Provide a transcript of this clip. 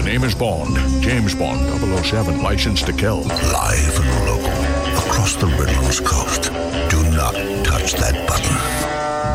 name is Bond. James Bond, 007, licensed to kill. Live and local, across the Redlands coast. Do not touch that